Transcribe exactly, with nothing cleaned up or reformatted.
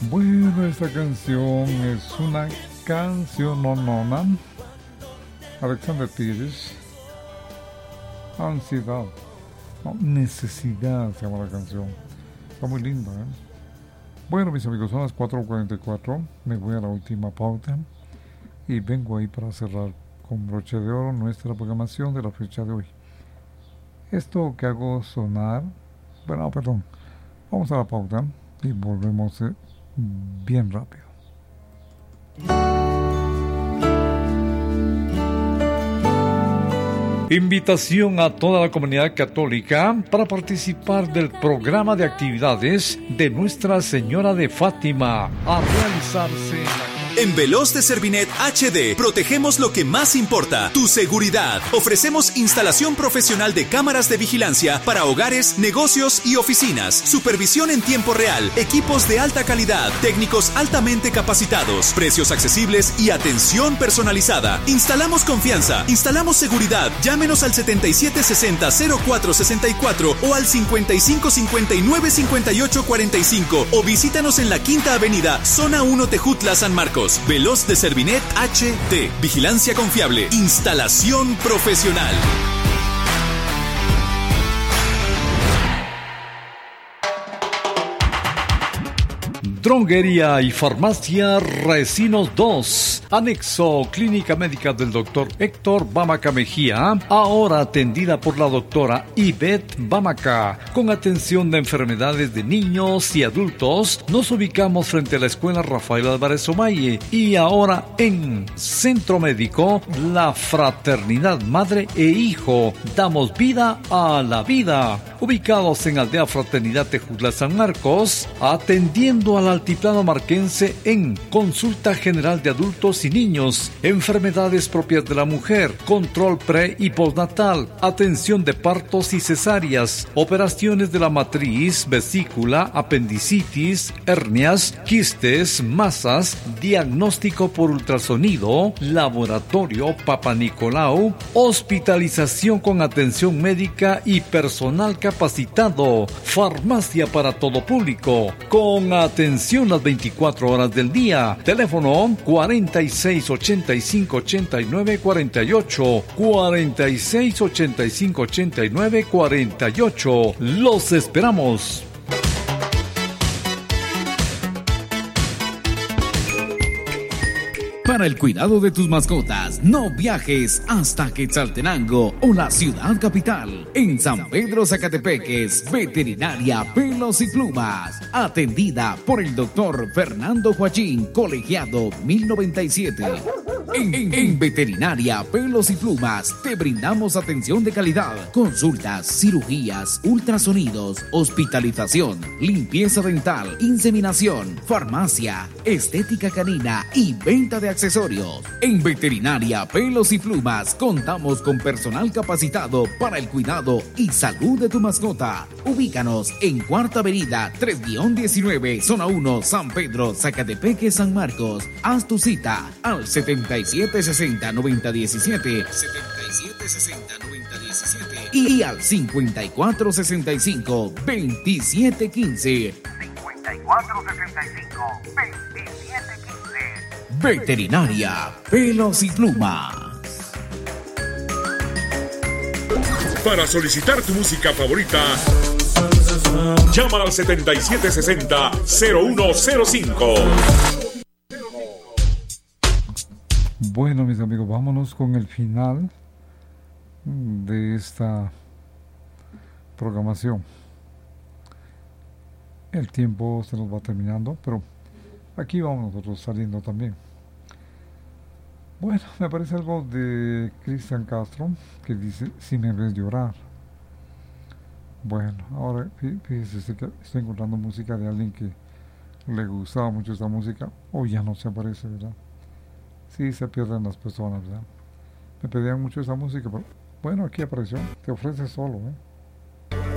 Bueno, esta canción es una canción no nona. Alexander Pires. Ansiedad. No, necesidad se llama la canción. Está muy linda, ¿eh? Bueno, mis amigos, son las cuatro cuarenta y cuatro. Me voy a la última pauta. Y vengo ahí para cerrar con broche de oro nuestra programación de la fecha de hoy. Esto que hago sonar... Bueno, perdón. Vamos a la pauta y volvemos eh, bien rápido. Invitación a toda la comunidad católica para participar del programa de actividades de Nuestra Señora de Fátima a realizarse en la... En Veloz de Servinet H D protegemos lo que más importa, tu seguridad. Ofrecemos instalación profesional de cámaras de vigilancia para hogares, negocios y oficinas, supervisión en tiempo real, equipos de alta calidad, técnicos altamente capacitados, precios accesibles y atención personalizada. Instalamos confianza, instalamos seguridad. Llámenos al setenta y siete sesenta cero cuatro sesenta y cuatro o al cincuenta y cinco cincuenta y nueve cincuenta y ocho cuarenta y cinco o visítanos en la Quinta Avenida, Zona uno, Tejutla, San Marcos. Veloz de Servinet H D. Vigilancia confiable. Instalación profesional. Droguería y farmacia Recinos dos, anexo Clínica Médica del doctor Héctor Bamaca Mejía, ahora atendida por la doctora Ivette Bamaca, con atención de enfermedades de niños y adultos. Nos ubicamos frente a la Escuela Rafael Álvarez Omaye y ahora en Centro Médico La Fraternidad Madre e Hijo, damos vida a la vida. Ubicados en Aldea Fraternidad Tejutla San Marcos, atendiendo a la altiplano marquense en consulta general de adultos y niños, enfermedades propias de la mujer, control pre y postnatal, atención de partos y cesáreas, operaciones de la matriz, vesícula, apendicitis, hernias, quistes, masas, diagnóstico por ultrasonido, laboratorio Papa Nicolau, hospitalización con atención médica y personal capacitado, farmacia para todo público, con atención las veinticuatro horas del día. Teléfono cuarenta y seis ochenta y cinco ochenta y nueve cuarenta y ocho, cuarenta y seis ochenta y cinco ochenta y nueve cuarenta y ocho. Los esperamos. Para el cuidado de tus mascotas, no viajes hasta Quetzaltenango o la ciudad capital. En San Pedro Zacatepeques, Veterinaria Pelos y Plumas, atendida por el doctor Fernando Joachín, colegiado mil noventa y siete. En, en, en Veterinaria Pelos y Plumas te brindamos atención de calidad, consultas, cirugías, ultrasonidos, hospitalización, limpieza dental, inseminación, farmacia, estética canina y venta de accesorios. En Veterinaria Pelos y Plumas contamos con personal capacitado para el cuidado y salud de tu mascota. Ubícanos en Cuarta Avenida tres diecinueve, Zona uno, San Pedro, Zacatepeques, San Marcos. Haz tu cita al setenta y siete sesenta noventa diecisiete, setenta y siete sesenta noventa diecisiete y al cincuenta y cuatro sesenta y cinco veintisiete quince. cincuenta y cuatro sesenta y cinco veintisiete quince. Veterinaria Pelos y Plumas. Para solicitar tu música favorita, llama al setenta y siete sesenta cero uno cero cinco. Bueno, mis amigos, vámonos con el final de esta programación. El tiempo se nos va terminando, pero aquí vamos nosotros saliendo también. Bueno, me parece algo de Cristian Castro que dice: si me ves llorar. Bueno, ahora fíjese que estoy encontrando música de alguien que le gustaba mucho esta música, o ya no se aparece, ¿verdad? Sí, se pierden las personas, ¿verdad? Me pedían mucho esa música, pero bueno, aquí apareció. Te ofrece solo, ¿eh?